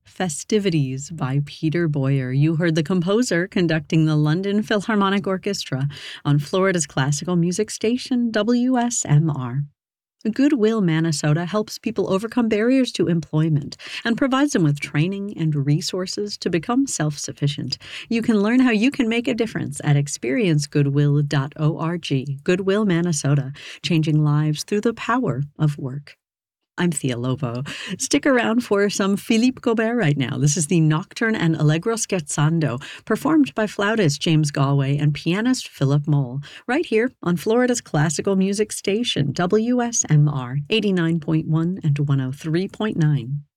Festivities by Peter Boyer. You heard the composer conducting the London Philharmonic Orchestra on Florida's classical music station, WSMR. Goodwill Manitoba helps people overcome barriers to employment and provides them with training and resources to become self-sufficient. You can learn how you can make a difference at experiencegoodwill.org. Goodwill Manitoba, changing lives through the power of work. I'm Thea Lovo. Stick around for some Philippe Gobert right now. This is the Nocturne and Allegro scherzando, performed by flautist James Galway and pianist Philip Moll, right here on Florida's classical music station, WSMR 89.1 and 103.9.